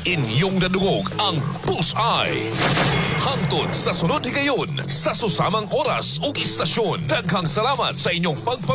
Inyong nadungog ang Bullseye. Hangtod sa sunod higayon sa susamang oras ug istasyon. Daghang salamat sa inyong